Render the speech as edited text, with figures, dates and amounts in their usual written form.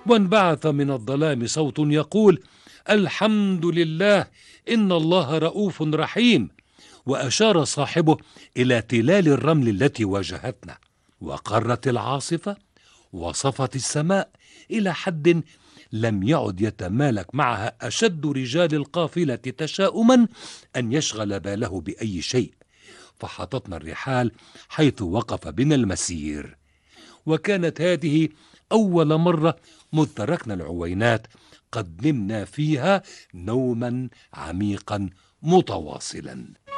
وانبعث من الظلام صوت يقول: الحمد لله، إن الله رؤوف رحيم. وأشار صاحبه إلى تلال الرمل التي واجهتنا، وقرت العاصفة وصفت السماء إلى حد لم يعد يتمالك معها أشد رجال القافلة تشاؤما أن يشغل باله بأي شيء، فحطتنا الرحال حيث وقف بنا المسير. وكانت هذه أول مرة مذ تركنا العوينات قد نمنا فيها نوما عميقا متواصلا.